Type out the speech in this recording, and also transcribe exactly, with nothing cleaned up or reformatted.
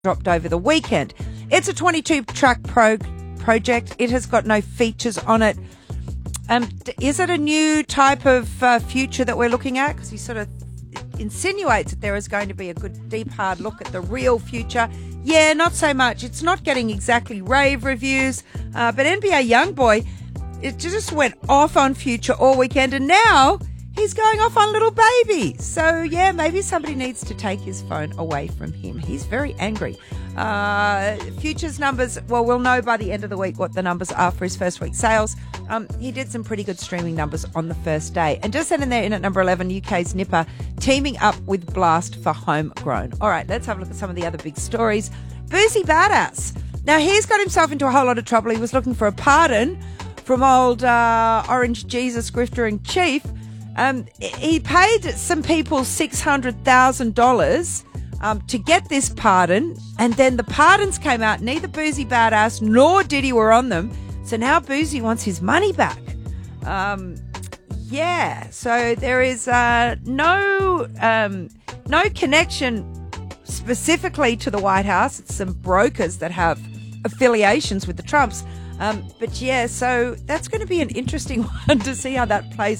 dropped over the weekend. It's a twenty-two track pro project. It has got no features on it. Um, is it a new type of uh, future that we're looking at? Because he sort of insinuates that there is going to be a good deep hard look at the real future. Yeah, not so much. It's not getting exactly rave reviews, uh, but N B A Youngboy, it just went off on Future all weekend, and now he's going off on Little Baby. So, yeah, maybe somebody needs to take his phone away from him. He's very angry. Uh, Future's numbers, well, we'll know by the end of the week what the numbers are for his first week sales. Um, he did some pretty good streaming numbers on the first day. And just then in there, in at number eleven, U K's Nipper teaming up with Blast for Homegrown. All right, let's have a look at some of the other big stories. Boozy Badass. Now, he's got himself into a whole lot of trouble. He was looking for a pardon from old uh, Orange Jesus Grifter in Chief. Um, he paid some people six hundred thousand dollars um, to get this pardon, and then the pardons came out. Neither Boozy Badass nor Diddy were on them, so now Boozy wants his money back. Um, yeah, so there is uh, no um, no connection specifically to the White House. It's some brokers that have affiliations with the Trumps. Um, but yeah, so that's going to be an interesting one to see how that plays